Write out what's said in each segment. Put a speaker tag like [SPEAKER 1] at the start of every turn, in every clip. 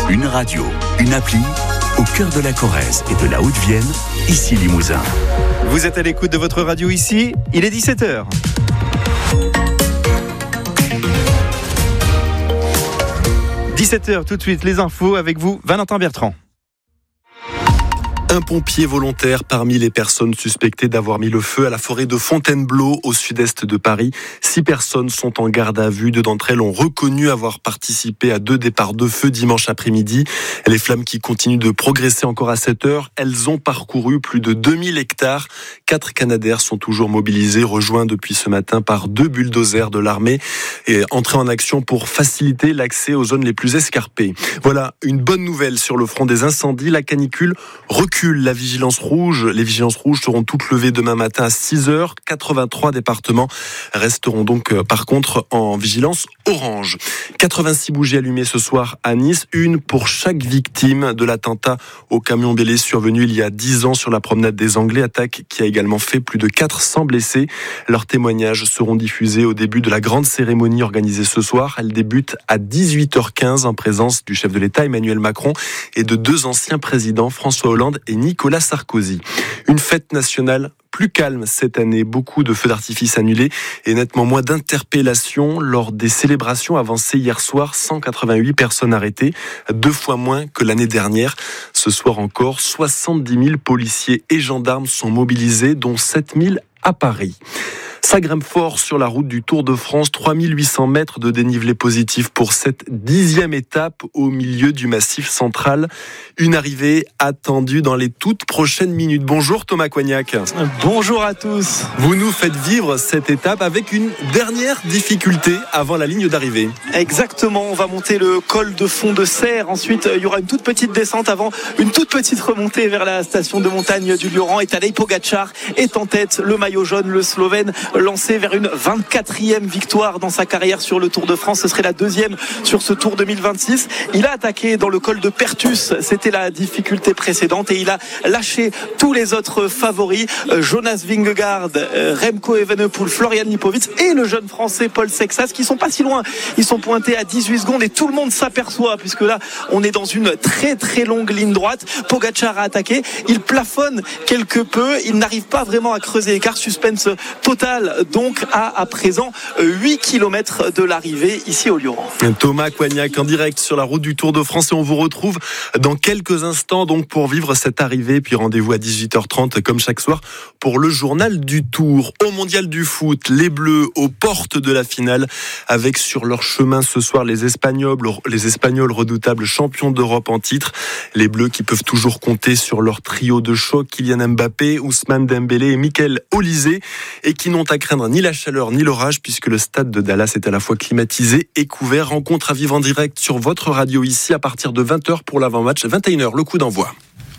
[SPEAKER 1] Une radio, une appli, au cœur de la Corrèze et de la Haute-Vienne, ici Limousin.
[SPEAKER 2] Vous êtes à l'écoute de votre radio ici, il est 17h. « 17h tout de suite, les infos avec vous, Valentin Bertrand.
[SPEAKER 3] Un pompier volontaire parmi les personnes suspectées d'avoir mis le feu à la forêt de Fontainebleau au sud-est de Paris. 6 personnes sont en garde à vue. 2 d'entre elles ont reconnu avoir participé à 2 départs de feu dimanche après-midi. Les flammes qui continuent de progresser encore à 7 heures. Elles ont parcouru plus de 2000 hectares. 4 Canadair sont toujours mobilisés, rejoints depuis ce matin par 2 bulldozers de l'armée et entrés en action pour faciliter l'accès aux zones les plus escarpées. Voilà une bonne nouvelle sur le front des incendies. La canicule recule. Les vigilances rouges seront toutes levées demain matin à 6h. 83 départements resteront donc par contre en vigilance orange. 86 bougies allumées ce soir à Nice, une pour chaque victime de l'attentat au camion Bélé survenu il y a 10 ans sur la promenade des Anglais, attaque qui a également fait plus de 400 blessés. Leurs témoignages seront diffusés au début de la grande cérémonie organisée ce soir. Elle débute à 18h15 en présence du chef de l'État Emmanuel Macron et de 2 anciens présidents, François Hollande et Nicolas Sarkozy. Une fête nationale plus calme cette année, beaucoup de feux d'artifice annulés et nettement moins d'interpellations lors des célébrations avancées hier soir. 188 personnes arrêtées, 2 fois moins que l'année dernière. Ce soir encore, 70 000 policiers et gendarmes sont mobilisés, dont 7 000 à Paris. Ça grimpe fort sur la route du Tour de France, 3800 mètres de dénivelé positif pour cette 10e étape au milieu du Massif central. Une arrivée attendue dans les toutes prochaines minutes. Bonjour Thomas Coignac.
[SPEAKER 4] Bonjour à tous.
[SPEAKER 3] Vous nous faites vivre cette étape avec une dernière difficulté avant la ligne d'arrivée.
[SPEAKER 4] Exactement, on va monter le col de Fond de Serre. Ensuite, il y aura une toute petite descente avant une toute petite remontée vers la station de montagne du Lioran. Et Tadej Pogačar est en tête, le maillot jaune, le Slovène, lancé vers une 24e victoire dans sa carrière sur le Tour de France. Ce serait la 2e sur ce Tour 2026. Il a attaqué dans le col de Pertus, c'était la difficulté précédente, et il a lâché tous les autres favoris, Jonas Vingegaard, Remco Evenepoel, Florian Lipovitz et le jeune français Paul Sexas, qui sont pas si loin. Ils sont pointés à 18 secondes et tout le monde s'aperçoit, puisque là on est dans une très très longue ligne droite. Pogačar a attaqué, il plafonne quelque peu, il n'arrive pas vraiment à creuser l'écart. Suspense total donc à présent 8 km de l'arrivée ici au Lioran.
[SPEAKER 3] Thomas Coignac en direct sur la route du Tour de France, et on vous retrouve dans quelques instants donc pour vivre cette arrivée, puis rendez-vous à 18h30 comme chaque soir pour le journal du Tour. Au mondial du foot, les Bleus aux portes de la finale avec sur leur chemin ce soir les Espagnols redoutables champions d'Europe en titre. Les Bleus qui peuvent toujours compter sur leur trio de choc, Kylian Mbappé, Ousmane Dembélé et Michael Olise, et qui n'ont à craindre ni la chaleur ni l'orage puisque le stade de Dallas est à la fois climatisé et couvert. Rencontre à vivre en direct sur votre radio ici à partir de 20h pour l'avant-match, 21h le coup d'envoi.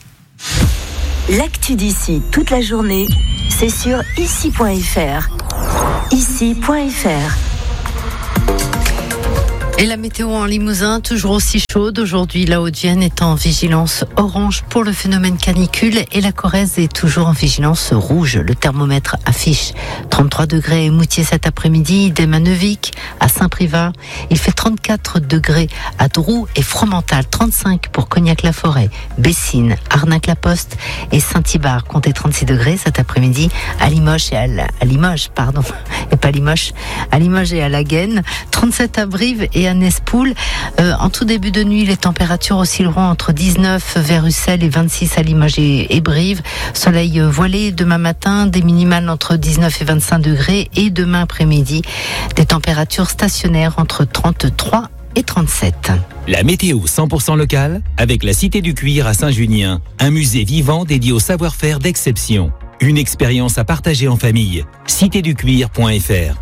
[SPEAKER 5] L'actu d'ici toute la journée, c'est sur ici.fr. Ici.fr.
[SPEAKER 6] Et la météo en Limousin, toujours aussi chaude. Aujourd'hui, la Haute-Vienne est en vigilance orange pour le phénomène canicule et la Corrèze est toujours en vigilance rouge. Le thermomètre affiche 33 degrés à Moutier cet après-midi, d'Emanevic à Saint-Privat. Il fait 34 degrés à Drou et Fromental, 35 pour Cognac-la-Forêt, Bessines, Arnac-la-Poste et Saint-Ibar. Comptez 36 degrés cet après-midi à Limoges et à Limoges et à Laguenne, 37 à Brive et à Nespoul. En tout début de nuit, les températures oscilleront entre 19 vers Ussel et 26 à Limoges et Brive. Soleil voilé demain matin, des minimales entre 19 et 25 degrés, et demain après-midi, des températures stationnaires entre 33 et 37.
[SPEAKER 7] La météo 100% locale avec la Cité du Cuir à Saint-Junien, un musée vivant dédié au savoir-faire d'exception. Une expérience à partager en famille. citéducuir.fr.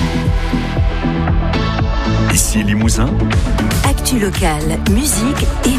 [SPEAKER 1] Ici Limousin.
[SPEAKER 5] Actu locale, musique et